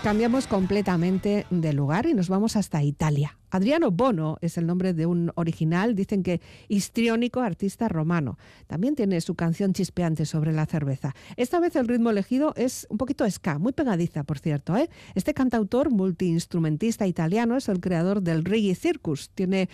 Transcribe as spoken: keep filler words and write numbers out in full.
Cambiamos completamente de lugar y nos vamos hasta Italia. Adriano Bono es el nombre de un original, dicen que histriónico artista romano. También tiene su canción chispeante sobre la cerveza. Esta vez el ritmo elegido es un poquito ska, muy pegadiza, por cierto, ¿eh? Este cantautor multiinstrumentista italiano es el creador del Reggae Circus. Tiene